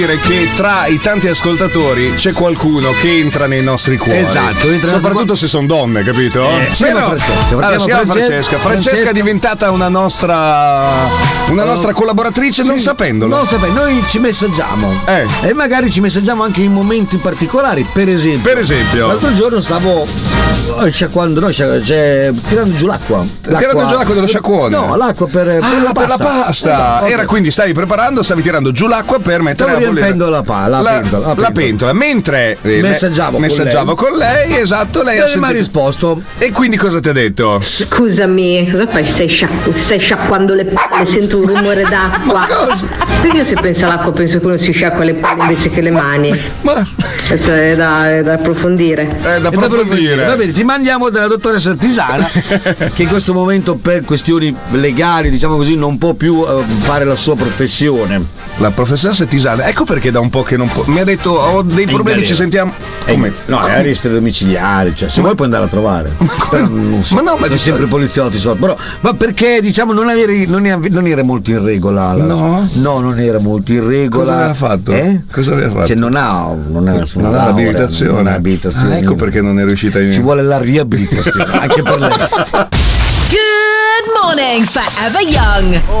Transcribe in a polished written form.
che tra i tanti ascoltatori c'è qualcuno che entra nei nostri cuori. Esatto, soprattutto se sono donne, capito? Si chiama Francesca. Si chiama Francesca. Francesca è diventata una nostra collaboratrice non sapendolo. Non sapendo, noi ci messaggiamo e magari ci messaggiamo anche in momenti particolari. Per esempio l'altro giorno stavo sciacquando, tirando giù l'acqua. Tirando giù l'acqua dello sciacquone? No, l'acqua per la pasta. Era quindi stavi tirando giù l'acqua per mettere riempendo la pentola. Mentre messaggiavo con lei, esatto, lei mi ha risposto. E quindi cosa ti ha detto? Scusami, cosa fai? Stai sciacquando le palle, sento un rumore d'acqua. Perché se pensa all'acqua penso che uno si sciacqua le palle invece che le mani? È da approfondire. Va bene, ti mandiamo dalla dottoressa Artisana che in questo momento per questioni legali, diciamo così, non può più fare la sua professione. La professoressa Tisana, ecco perché da un po' che non può. Mi ha detto ho dei problemi, ci sentiamo. Come? No, è arresto domiciliare, cioè se vuoi puoi andare a trovare. Ma sempre poliziotti sotto. Ma perché diciamo non era molto in regola? No, non era molto in regola. Cosa aveva fatto? Cosa aveva fatto? Cioè non ha nessuna l'abilitazione. Ecco perché non è riuscita in. Ci vuole la riabilitazione anche per lei. Good morning, Forever Young.